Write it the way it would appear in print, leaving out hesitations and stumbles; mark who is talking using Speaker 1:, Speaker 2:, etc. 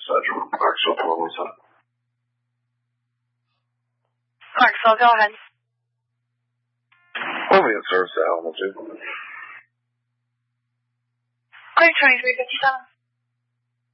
Speaker 1: bedroom. Maxwell, tell me something.
Speaker 2: Maxwell, go ahead.
Speaker 1: Let me answer Sal, will do.
Speaker 2: Clear 2357.